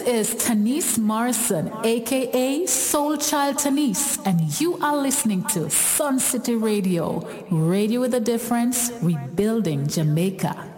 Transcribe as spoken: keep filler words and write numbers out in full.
is Tanise Morrison, aka Soul Child Tanise, and you are listening to Sun City Radio, radio with a difference, rebuilding Jamaica.